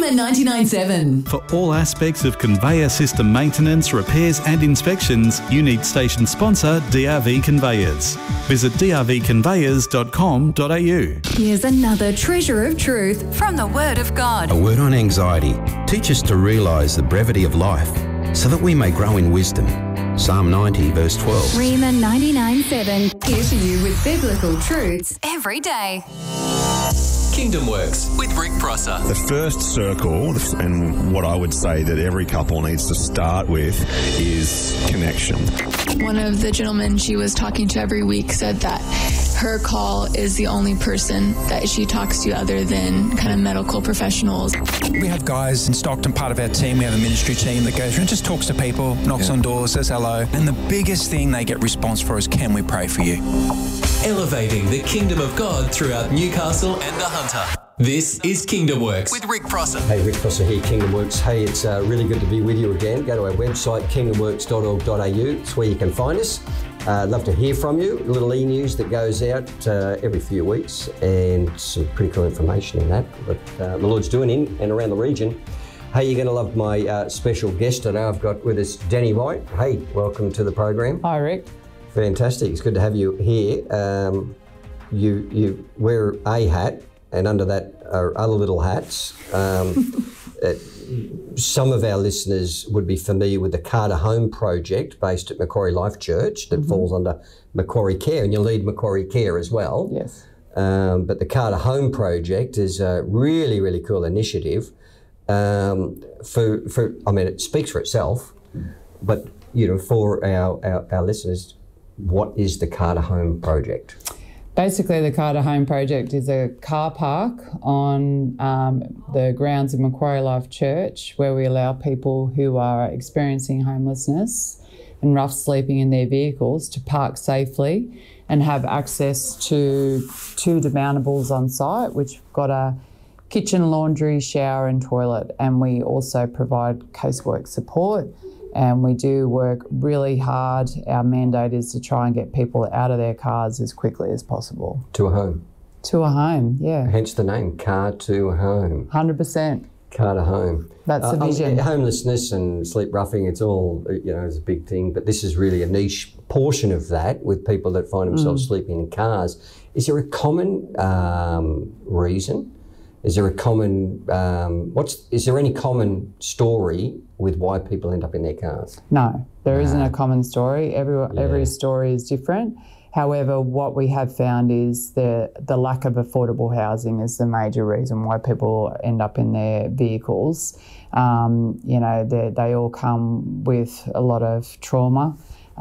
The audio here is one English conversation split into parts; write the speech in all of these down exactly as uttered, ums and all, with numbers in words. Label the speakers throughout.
Speaker 1: Rima ninety-nine point seven.
Speaker 2: For all aspects of conveyor system maintenance, repairs and inspections, you need station sponsor D R V Conveyors. Visit d r v conveyors dot com dot a u.
Speaker 1: Here's another treasure of truth from the Word of God.
Speaker 3: A word on anxiety. Teach us to realise the brevity of life so that we may grow in wisdom. Psalm ninety, verse twelve.
Speaker 1: Rima ninety-nine point seven, here for you with biblical truths every day.
Speaker 4: Kingdom Works with Rick Prosser.
Speaker 5: The first circle, and what I would say that every couple needs to start with, is connection.
Speaker 6: One of the gentlemen she was talking to every week said that her call is the only person that she talks to other than kind of medical professionals.
Speaker 7: We have guys in Stockton, part of our team. We have a ministry team that goes through and just talks to people, knocks yeah. on doors, says hello. And the biggest thing they get response for is, can we pray for you?
Speaker 4: Elevating the kingdom of God throughout Newcastle and the Hunter. This is Kingdom Works with Rick Prosser.
Speaker 8: Hey, Rick Prosser here, Kingdom Works. Hey, it's uh, really good to be with you again. Go to our website, kingdom works dot org dot a u. It's where you can find us. Uh, love to hear from you. A little e-news that goes out uh, every few weeks, and some pretty cool information in that. But uh, the Lord's doing in and around the region. Hey, you're going to love my uh, special guest today. I've got with us Danny White. Hey, welcome to the program.
Speaker 9: Hi, Rick.
Speaker 8: Fantastic. It's good to have you here. Um, you you wear a hat, and under that are other little hats. Um, uh, some of our listeners would be familiar with the Carter Home Project based at Macquarie Life Church that mm-hmm. falls under Macquarie Care, and you lead Macquarie Care as well.
Speaker 9: Yes.
Speaker 8: Um, but the Carter Home Project is a really, really cool initiative. Um, for, for, I mean, it speaks for itself, but, you know, for our, our, our listeners, what is the Carter Home Project?
Speaker 9: Basically, the Carter Home Project is a car park on um, the grounds of Macquarie Life Church where we allow people who are experiencing homelessness and rough sleeping in their vehicles to park safely and have access to two demountables on site, which have got a kitchen, laundry, shower and toilet. And we also provide casework support. And we do work really hard. Our mandate is to try and get people out of their cars as quickly as possible.
Speaker 8: To a home.
Speaker 9: To a home, yeah.
Speaker 8: Hence the name, Car to Home.
Speaker 9: one hundred percent.
Speaker 8: Car to Home.
Speaker 9: That's the uh, vision.
Speaker 8: Homelessness and sleep roughing, it's all, you know, it's a big thing, but this is really a niche portion of that with people that find themselves mm. sleeping in cars. Is there a common um, reason? Is there a common, um, what's, is there any common story with why people end up in their cars?
Speaker 9: No, there
Speaker 8: no.
Speaker 9: isn't a common story. Every, yeah. every story is different. However, what we have found is the, the lack of affordable housing is the major reason why people end up in their vehicles. Um, you know, they, they all come with a lot of trauma.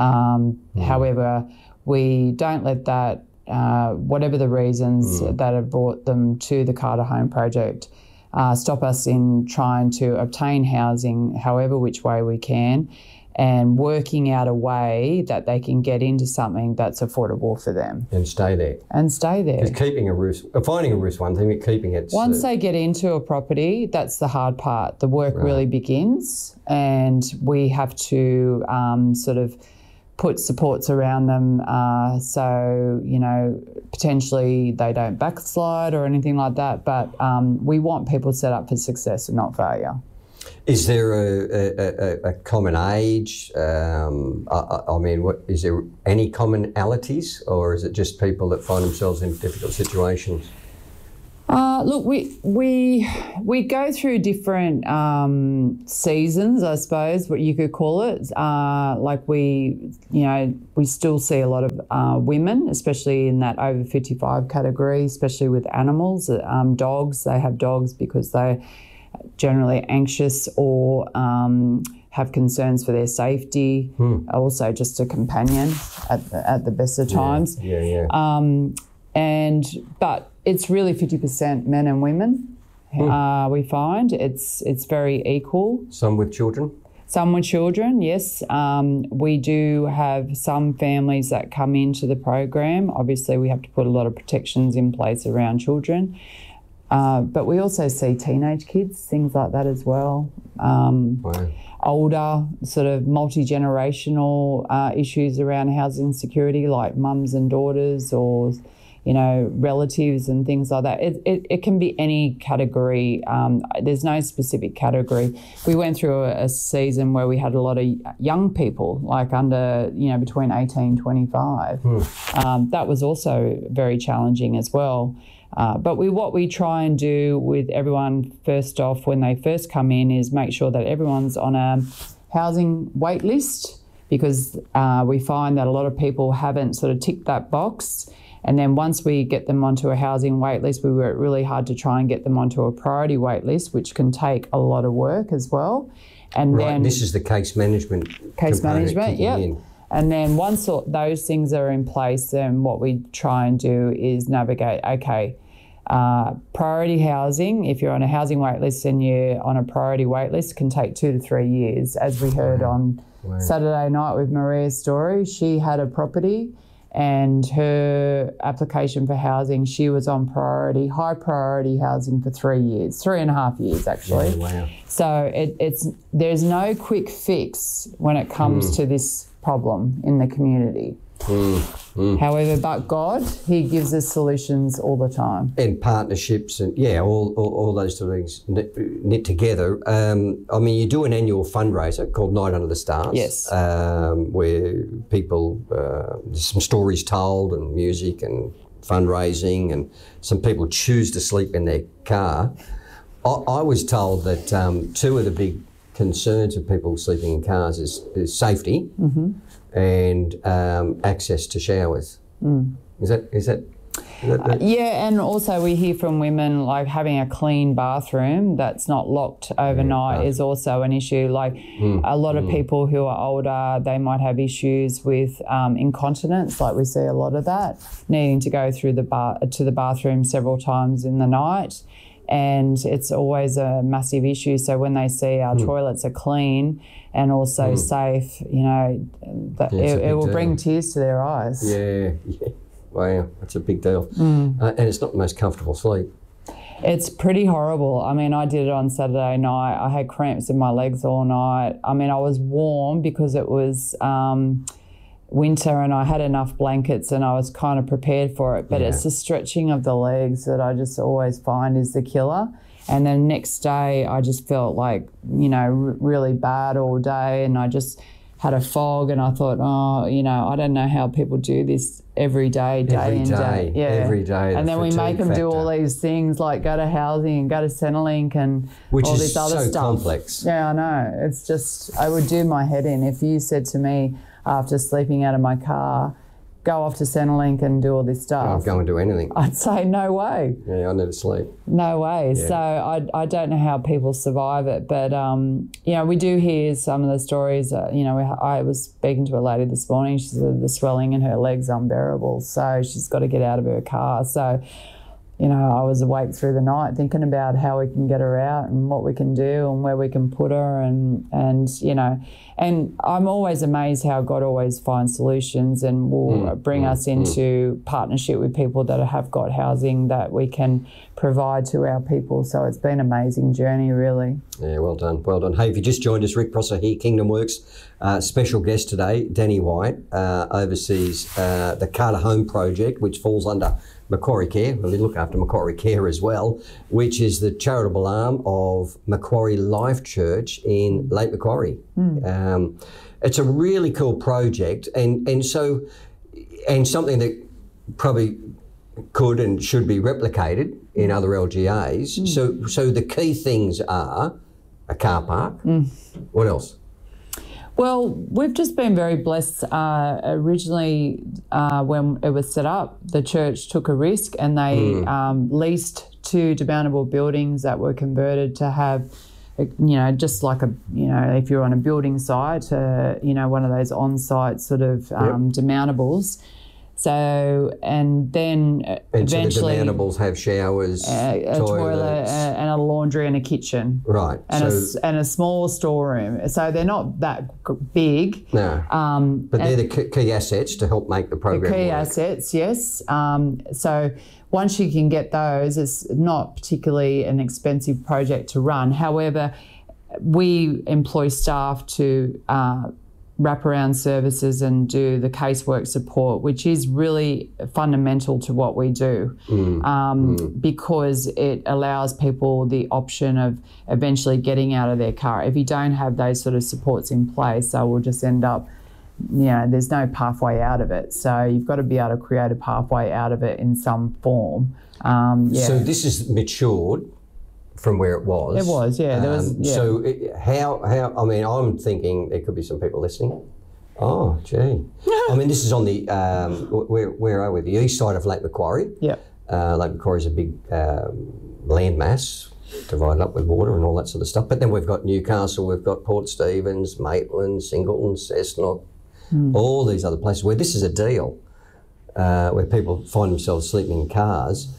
Speaker 9: Um, mm. However, we don't let that Uh, whatever the reasons mm. that have brought them to the Carter Home Project, uh, stop us in trying to obtain housing however which way we can and working out a way that they can get into something that's affordable for them.
Speaker 8: And stay there.
Speaker 9: And stay there.
Speaker 8: Because keeping a roof, finding a roof's one thing, but keeping it...
Speaker 9: Once
Speaker 8: uh,
Speaker 9: they get into a property, that's the hard part. The work
Speaker 8: right.
Speaker 9: really begins, and we have to um, sort of put supports around them uh, so, you know, potentially they don't backslide or anything like that. But um, we want people set up for success and not failure.
Speaker 8: Is there a, a, a common age? Um, I, I mean, what, is there any commonalities, or is it just people that find themselves in difficult situations?
Speaker 9: Uh, look, we we we go through different um, seasons, I suppose, what you could call it. Uh, like we, you know, we still see a lot of uh, women, especially in that over fifty-five category, especially with animals, um, dogs. They have dogs because they're generally anxious or um, have concerns for their safety. Hmm. Also, just a companion at the, at the best of times.
Speaker 8: Yeah, yeah. yeah.
Speaker 9: Um, and but. It's really fifty percent men and women, mm. uh, we find. It's it's very equal.
Speaker 8: Some with children?
Speaker 9: Some with children, yes. Um, we do have some families that come into the program. Obviously, we have to put a lot of protections in place around children. Uh, but we also see teenage kids, things like that as well. Um,
Speaker 8: wow.
Speaker 9: Older, sort of multi-generational uh, issues around housing security, like mums and daughters, or... you know, relatives and things like that. It, it, it can be any category. Um, there's no specific category. We went through a, a season where we had a lot of young people, like under, you know, between eighteen, twenty-five. Mm. Um, that was also very challenging as well. Uh, but we, what we try and do with everyone first off when they first come in is make sure that everyone's on a housing wait list, because uh, we find that a lot of people haven't sort of ticked that box. And then once we get them onto a housing wait list, we work really hard to try and get them onto a priority wait list, which can take a lot of work as well. And
Speaker 8: right,
Speaker 9: then
Speaker 8: this is the case management.
Speaker 9: Case management, yeah.
Speaker 8: In.
Speaker 9: And then once those things are in place, then what we try and do is navigate, okay, uh, priority housing, if you're on a housing wait list and you're on a priority wait list, can take two to three years. As we heard wow. on wow. Saturday night with Maria's story, she had a property and her application for housing, she was on priority, high priority housing for three years, three and a half years actually.
Speaker 8: Yeah, wow.
Speaker 9: So it, it's there's no quick fix when it comes mm. to this problem in the community.
Speaker 8: Mm, mm.
Speaker 9: However, but God, He gives us solutions all the time.
Speaker 8: And partnerships and, yeah, all all, all those sort of things knit, knit together. Um, I mean, you do an annual fundraiser called Night Under the Stars.
Speaker 9: Yes.
Speaker 8: Um, where people, uh, there's some stories told and music and fundraising, and some people choose to sleep in their car. I, I was told that um, two of the big concerns of people sleeping in cars is, is safety.
Speaker 9: Mm-hmm.
Speaker 8: and um, access to showers.
Speaker 9: Mm.
Speaker 8: Is that is that? Is that, that?
Speaker 9: Uh, yeah, and also we hear from women like having a clean bathroom that's not locked overnight yeah, is also an issue. Like mm. a lot of mm. people who are older, they might have issues with um, incontinence. Like we see a lot of that, needing to go through the bar to the bathroom several times in the night. And it's always a massive issue. So when they see our mm. toilets are clean and also mm. safe, you know, that yeah, it, it will deal. bring tears to their eyes.
Speaker 8: Yeah, yeah. Wow, that's a big deal.
Speaker 9: Mm.
Speaker 8: Uh, and it's not the most comfortable sleep.
Speaker 9: It's pretty horrible. I mean, I did it on Saturday night. I had cramps in my legs all night. I mean, I was warm because it was um, winter and I had enough blankets and I was kind of prepared for it, but yeah. it's the stretching of the legs that I just always find is the killer. And then next day I just felt like, you know, r- really bad all day, and I just had a fog, and I thought, oh, you know, I don't know how people do this every day, day
Speaker 8: every
Speaker 9: in,
Speaker 8: day,
Speaker 9: day. Yeah.
Speaker 8: Every day.
Speaker 9: And
Speaker 8: the
Speaker 9: then we make them
Speaker 8: factor.
Speaker 9: do all these things like go to housing and go to Centrelink and
Speaker 8: Which
Speaker 9: all
Speaker 8: is
Speaker 9: this other
Speaker 8: so
Speaker 9: stuff.
Speaker 8: complex.
Speaker 9: Yeah, I know. It's just, I would do my head in if you said to me after sleeping out of my car, go off to Centrelink and do all this stuff.
Speaker 8: I'll go and do anything.
Speaker 9: I'd say no way.
Speaker 8: Yeah, I need to sleep.
Speaker 9: No way.
Speaker 8: Yeah.
Speaker 9: So I, I don't know how people survive it, but um, you know, we do hear some of the stories. Uh, you know, we, I was speaking to a lady this morning. She said the swelling in her legs unbearable, so she's got to get out of her car. So, you know, I was awake through the night thinking about how we can get her out and what we can do and where we can put her, and and you know, and I'm always amazed how God always finds solutions and will mm, bring mm, us into mm. partnership with people that have got housing that we can provide to our people. So it's been an amazing journey, really.
Speaker 8: Yeah, well done, well done. Hey, if you just joined us, Rick Prosser here, Kingdom Works. Uh, special guest today, Danny White, uh, oversees uh, the Carter Home Project, which falls under Macquarie Care. Well, we look after Macquarie Care as well, which is the charitable arm of Macquarie Life Church in Lake Macquarie. Mm. Um, it's a really cool project, and, and so, and something that probably could and should be replicated in other L G As. Mm. So, so the key things are a car park.
Speaker 9: Mm.
Speaker 8: What else?
Speaker 9: Well, we've just been very blessed. Uh, originally, uh, when it was set up, the church took a risk and they mm. um, leased two demountable buildings that were converted to have, you know, just like a, you know, if you're on a building site, uh, you know, one of those on-site sort of um, yep. demountables. So, and then
Speaker 8: and
Speaker 9: eventually...
Speaker 8: so the demountables have showers,
Speaker 9: uh, a toilet, uh, and a laundry and a kitchen.
Speaker 8: Right.
Speaker 9: And,
Speaker 8: so,
Speaker 9: a, and a small storeroom. So they're not that big.
Speaker 8: No.
Speaker 9: Um,
Speaker 8: but they're the key assets to help make the program
Speaker 9: The key
Speaker 8: work.
Speaker 9: assets, yes. Um, so once you can get those, it's not particularly an expensive project to run. However, we employ staff to... Uh, wraparound services and do the casework support, which is really fundamental to what we do, mm. Um, mm. because it allows people the option of eventually getting out of their car. If you don't have those sort of supports in place, they will just end up, you know, there's no pathway out of it. So you've got to be able to create a pathway out of it in some form. Um, yeah.
Speaker 8: So this is matured from where it was.
Speaker 9: It was, yeah. There was. Yeah.
Speaker 8: So it, how, how, I mean, I'm thinking there could be some people listening. Oh, gee. I mean, this is on the, um, where, where are we? The east side of Lake Macquarie.
Speaker 9: Yeah.
Speaker 8: Uh, Lake Macquarie is a big um, landmass divided up with water and all that sort of stuff. But then we've got Newcastle, we've got Port Stephens, Maitland, Singleton, Cessnock, mm. all these other places where this is a deal, uh, where people find themselves sleeping in cars.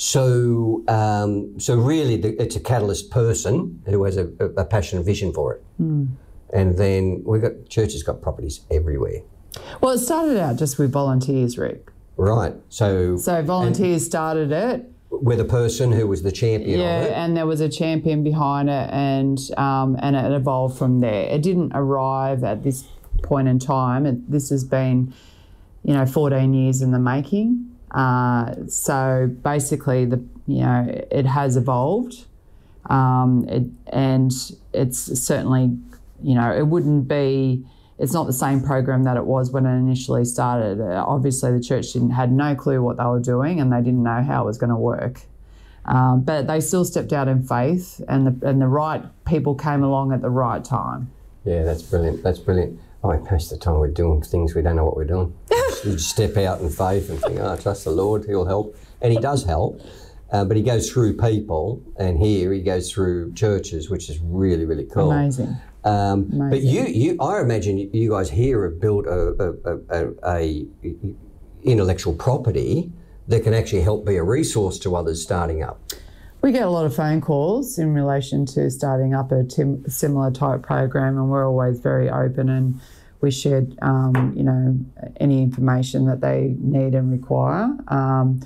Speaker 8: So, um, so really, the, it's a catalyst person who has a, a passion and vision for it. Mm. And then we've got churches got properties everywhere.
Speaker 9: Well, it started out just with volunteers, Rick.
Speaker 8: Right. So,
Speaker 9: so volunteers started it
Speaker 8: with a person who was the champion.
Speaker 9: Yeah,
Speaker 8: of it.
Speaker 9: and there was a champion behind it, and um, and it evolved from there. It didn't arrive at this point in time. It, this has been, you know, fourteen years in the making. Uh, so basically, the you know it has evolved, um, it, and it's certainly, you know, it wouldn't be. It's not the same program that it was when it initially started. Uh, obviously, the church didn't had no clue what they were doing, and they didn't know how it was going to work. Um, but they still stepped out in faith, and the and the right people came along at the right time.
Speaker 8: Yeah, that's brilliant. That's brilliant. I mean, most of the time we're doing things we don't know what we're doing. You just step out in faith and think, oh, trust the Lord, He'll help. And He does help, uh, but He goes through people, and here He goes through churches, which is really, really cool.
Speaker 9: Amazing.
Speaker 8: Um,
Speaker 9: Amazing.
Speaker 8: But you, you, I imagine you guys here have built a, a, a, a intellectual property that can actually help be a resource to others starting up.
Speaker 9: We get a lot of phone calls in relation to starting up a tim- similar type program, and we're always very open, and we share, um, you know, any information that they need and require. Um,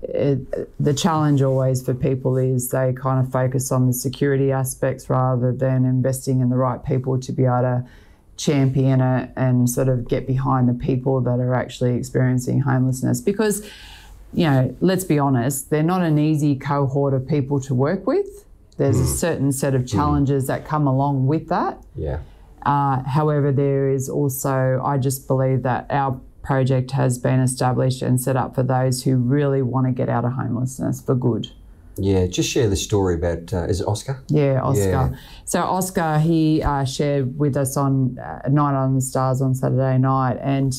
Speaker 9: it, the challenge always for people is they kind of focus on the security aspects rather than investing in the right people to be able to champion it and sort of get behind the people that are actually experiencing homelessness. Because, you know, let's be honest, they're not an easy cohort of people to work with. There's mm. a certain set of challenges mm. that come along with that.
Speaker 8: Yeah.
Speaker 9: Uh, however, there is also, I just believe that our project has been established and set up for those who really want to get out of homelessness for good.
Speaker 8: Yeah, just share the story about, uh, is it Oscar?
Speaker 9: Yeah, Oscar.
Speaker 8: Yeah.
Speaker 9: So Oscar, he uh, shared with us on uh, Night on the Stars on Saturday night, and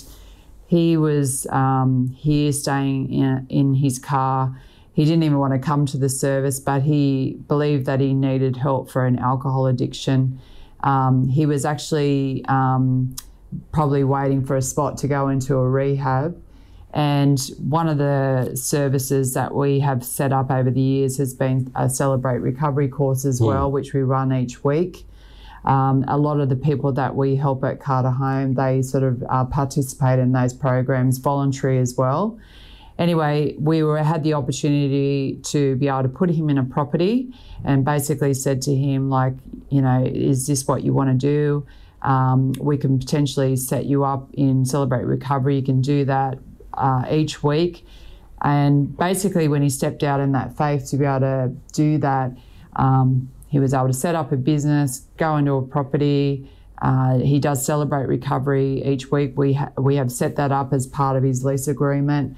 Speaker 9: he was um, here staying in, in his car. He didn't even want to come to the service, but he believed that he needed help for an alcohol addiction. Um, he was actually um, probably waiting for a spot to go into a rehab. And one of the services that we have set up over the years has been a Celebrate Recovery course as well, mm. which we run each week. Um, a lot of the people that we help at Carter Home, they sort of uh, participate in those programs, voluntary as well. Anyway, we were had the opportunity to be able to put him in a property and basically said to him, like, you know, is this what you want to do? Um, we can potentially set you up in Celebrate Recovery. You can do that uh, each week. And basically when he stepped out in that faith to be able to do that, um, he was able to set up a business, go into a property. Uh, he does Celebrate Recovery each week. We, ha- we have set that up as part of his lease agreement.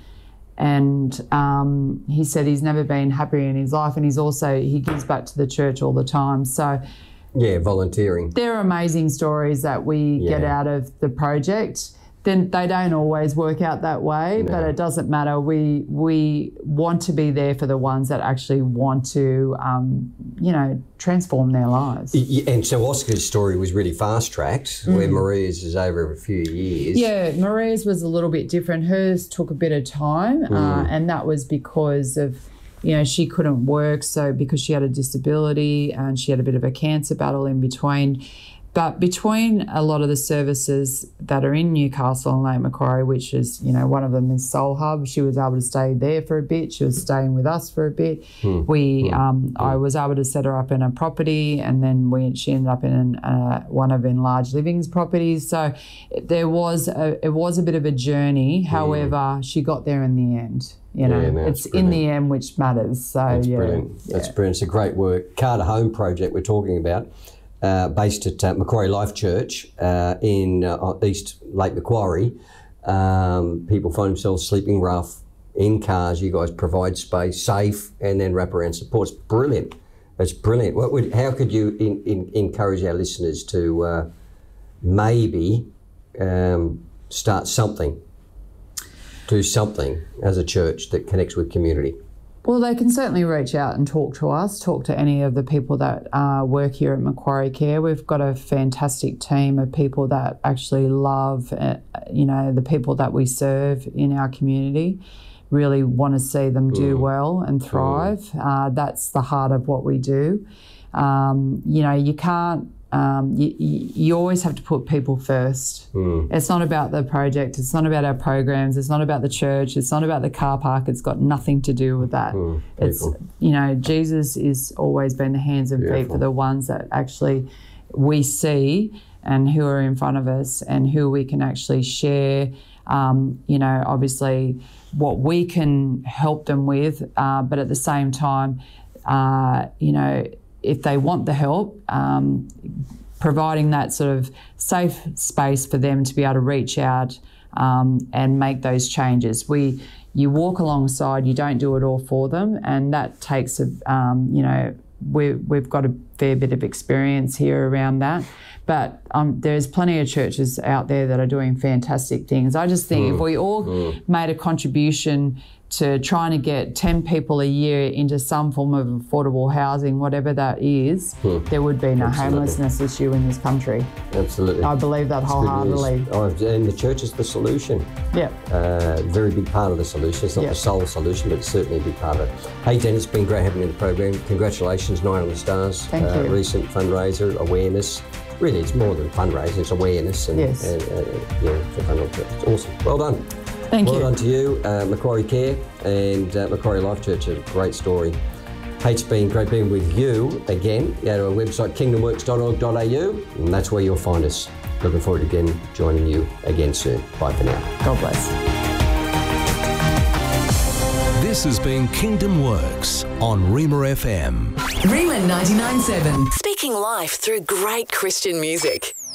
Speaker 9: And um, he said he's never been happier in his life, and he's also, he gives back to the church all the time. So
Speaker 8: yeah, volunteering.
Speaker 9: They're amazing stories that we yeah. get out of the project. Then they don't always work out that way, no. but it doesn't matter. We we want to be there for the ones that actually want to, um, you know, transform their lives.
Speaker 8: And so Oscar's story was really fast-tracked, mm. where Maria's is over a few years.
Speaker 9: Yeah, Maria's was a little bit different. Hers took a bit of time, mm. uh, and that was because of, you know, she couldn't work, so because she had a disability and she had a bit of a cancer battle in between. But between a lot of the services that are in Newcastle and Lake Macquarie, which is, you know, one of them is Soul Hub, she was able to stay there for a bit. She was staying with us for a bit. Mm. We, mm. Um, mm. I was able to set her up in a property, and then we she ended up in an, uh, one of Enlarged Living's properties. So there was a, it was a bit of a journey. Mm. However, she got there in the end. You know, yeah, no, it's in the end which matters. So
Speaker 8: that's
Speaker 9: yeah,
Speaker 8: brilliant. That's
Speaker 9: yeah.
Speaker 8: brilliant. It's a great work. Carter Home project we're talking about. Uh, based at uh, Macquarie Life Church uh, in uh, East Lake Macquarie. Um, people find themselves sleeping rough in cars. You guys provide space, safe, and then wraparound support. It's brilliant. It's brilliant. What would, how could you in, in, encourage our listeners to uh, maybe um, start something, do something as a church that connects with community?
Speaker 9: Well, they can certainly reach out and talk to us, talk to any of the people that uh, work here at Macquarie Care. We've got a fantastic team of people that actually love, uh, you know, the people that we serve in our community, really want to see them do mm. well and thrive. Mm. Uh, that's the heart of what we do. Um, you know, you can't, Um, you, you always have to put people first. Mm. It's not about the project, it's not about our programs, it's not about the church, it's not about the car park, it's got nothing to do with that. Mm, it's, you know, Jesus is always been the hands and Beautiful. feet for the ones that actually we see and who are in front of us and who we can actually share, um, you know, obviously what we can help them with, uh, but at the same time, uh, you know, if they want the help, um, providing that sort of safe space for them to be able to reach out um, and make those changes. We, you walk alongside, you don't do it all for them, and that takes, a, um, you know, we, we've got a fair bit of experience here around that. But um, there's plenty of churches out there that are doing fantastic things. I just think mm. if we all mm. made a contribution to trying to get ten people a year into some form of affordable housing, whatever that is, hmm. there would be no Absolutely. homelessness issue in this country.
Speaker 8: Absolutely.
Speaker 9: I believe that
Speaker 8: That's
Speaker 9: wholeheartedly.
Speaker 8: Oh, and the church is the solution.
Speaker 9: Yeah.
Speaker 8: Uh, very big part of the solution. It's not yep. the sole solution, but it's certainly a big part of it. Hey, Jen, it's been great having you in the program. Congratulations, Nine on the Stars.
Speaker 9: Thank uh, you.
Speaker 8: Recent fundraiser, awareness. Really, it's more than fundraising, it's awareness. And,
Speaker 9: yes.
Speaker 8: And, uh, yeah, it's awesome. Well done.
Speaker 9: Thank
Speaker 8: well
Speaker 9: you.
Speaker 8: Well done to you, uh, Macquarie Care and uh, Macquarie Life Church. A great story. Hey, it's been great being with you again. Go to our website, kingdom works dot org dot a u, and that's where you'll find us. Looking forward to again joining you again soon. Bye for now.
Speaker 9: God bless.
Speaker 10: This has been Kingdom Works on Rima F M.
Speaker 1: Rima ninety-nine point seven.
Speaker 11: Speaking life through great Christian music.